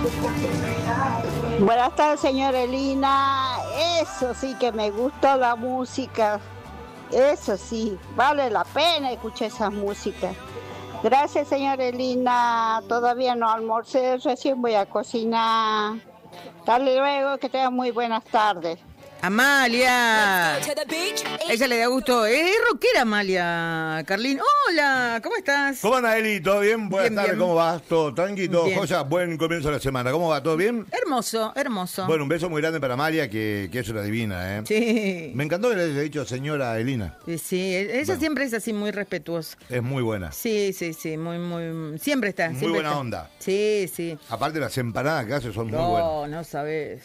Buenas tardes, señora Elina. Eso sí que me gustó la música. Eso sí, vale la pena escuchar esa música. Gracias, señora Elina. Todavía no almorcé, recién voy a cocinar. Hasta luego, que tengan muy buenas tardes. Amalia. Ella le da gusto. Es rockera, Amalia. Carlín. Hola, ¿cómo estás? ¿Cómo anda, Eli? ¿Todo bien? Buenas tardes, bien. ¿cómo vas? ¿Todo tranquilo? Bien. Joya, buen comienzo de la semana. ¿Cómo va? ¿Todo bien? Hermoso, hermoso. Bueno, un beso muy grande para Amalia, que es una divina, ¿eh? Sí. Me encantó que le haya dicho señora Elina. Sí, ella Bueno. siempre es así muy respetuosa. Es muy buena. Sí, muy. Siempre está. Muy siempre buena está. onda. Sí, sí. Aparte, las empanadas que hace son muy buenas. No sabes.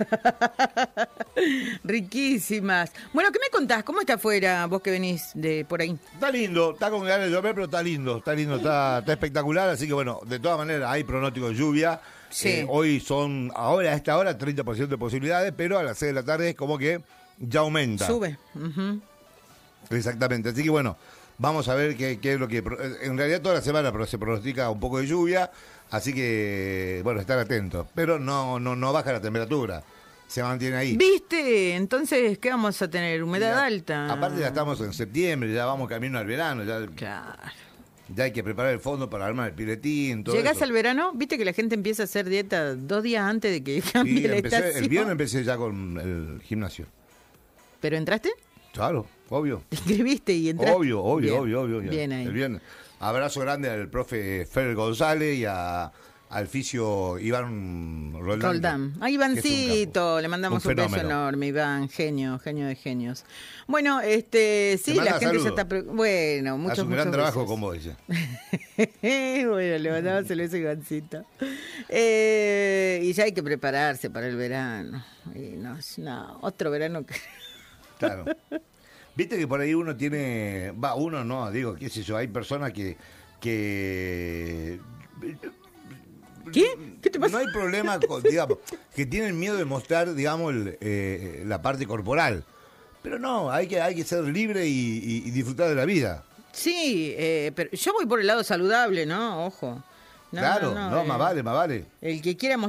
Riquísimas. Bueno, ¿qué me contás? ¿Cómo está afuera vos que venís de por ahí? Está lindo, está con ganas de llover, pero está lindo, está espectacular. Así que bueno, de todas maneras hay pronóstico de lluvia. Sí. Hoy son, ahora a esta hora, 30% de posibilidades, pero a las 6 de la tarde es como que ya aumenta. Sube. Ujú. Exactamente, así que bueno, vamos a ver qué es lo que... En realidad toda la semana pero se pronostica un poco de lluvia, así que, bueno, estar atentos. Pero no baja la temperatura, se mantiene ahí. ¿Viste? Entonces, ¿qué vamos a tener? Humedad Ya- alta. Aparte ya estamos en septiembre, ya vamos camino al verano, Claro. ya hay que preparar el fondo para armar el piletín, todo ¿Llegás eso. al verano? ¿Viste que la gente empieza a hacer dieta 2 días antes de que cambie Sí, la estación? el viernes empecé ya con el gimnasio. ¿Pero entraste? Claro, obvio. ¿Te inscribiste y entraste? Obvio. Bien, Ya. Bien ahí. El viernes. Abrazo grande al profe Fer González y al fisio Iván Roldán. A que es un Ivancito, capo. le mandamos Un un beso fenómeno. enorme, Iván, genio de genios. Bueno, sí, manda la gente saludos. ya está... Bueno, muchos, Hace un gran muchos trabajo besos. con vos, dice. Bueno, le mandamos el beso a Ivancito. Y ya hay que prepararse para el verano. Y no, otro verano que... Claro. Viste que por ahí uno tiene... uno no, digo, qué sé yo, hay personas que... ¿Qué? ¿Qué te pasa? No hay problema, digamos, que tienen miedo de mostrar, digamos, la parte corporal. Pero no, hay que ser libre y disfrutar de la vida. Sí, pero yo voy por el lado saludable, ¿no? Ojo. No, Claro, más vale. El que quiera